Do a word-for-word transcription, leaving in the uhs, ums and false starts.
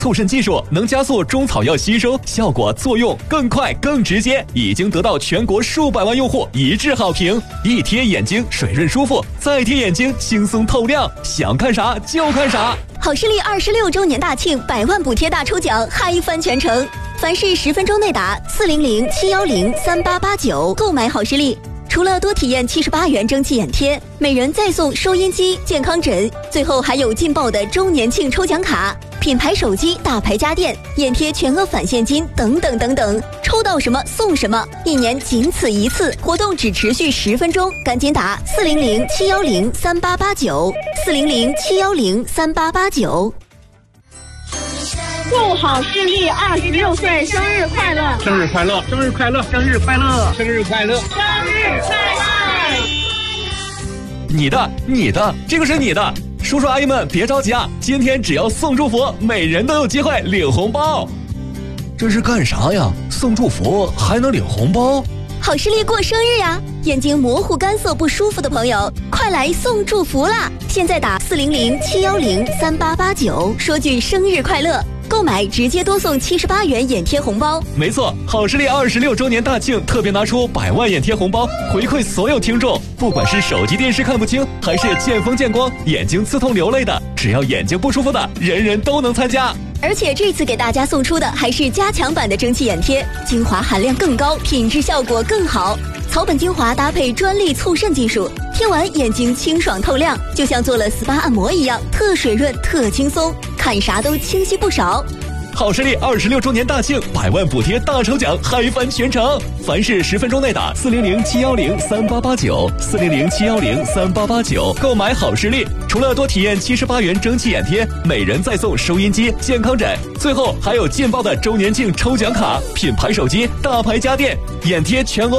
促渗技术能加速中草药吸收，效果作用更快更直接，已经得到全国数百万用户一致好评。一贴眼睛水润舒服，再贴眼睛轻松透亮，想看啥就看啥。 好视力二十六周年大庆百万补贴大抽奖，嗨翻全城！凡是十分钟内打四零零七幺零三八八九购买好视力，除了多体验七十八元蒸汽眼贴，每人再送收音机、健康枕，最后还有劲爆的周年庆抽奖卡。品牌手机、大牌家电、眼贴全额返现金等等等等，抽到什么送什么，一年仅此一次，活动只持续十分钟，赶紧打四零零七幺零三八八九，四零零七幺零三八八九。 祝好视力二十六岁生日快乐！ 生日快乐！生日快乐！生日快乐！生日快乐！ 生日快乐！ 你的，你的，这个是你的。叔叔阿姨们别着急啊，今天只要送祝福，每人都有机会领红包。这是干啥呀？送祝福还能领红包？ 好视力过生日呀！眼睛模糊干涩不舒服的朋友，快来送祝福啦！现在打四零零七幺零三八八九，说句生日快乐。购买直接多送七十八元眼贴红包。 没错，好视力二十六周年大庆特别拿出百万眼贴红包，回馈所有听众。不管是手机电视看不清，还是见风见光、眼睛刺痛流泪的，只要眼睛不舒服的，人人都能参加。 而且这次给大家送出的还是加强版的蒸汽眼贴，精华含量更高，品质效果更好。草本精华搭配专利促渗技术，贴完眼睛清爽透亮，就像做了 S P A 按摩一样，特水润特轻松，看啥都清晰不少。 好视力二十六周年大庆百万补贴大抽奖，嗨翻全城！凡是十分钟内打四零零七幺零三八八九，四零零七幺零三八八九购买好视力，除了多体验七十八元蒸汽眼贴，每人再送收音机、健康枕，最后还有劲爆的周年庆抽奖卡、品牌手机、大牌家电、眼贴全额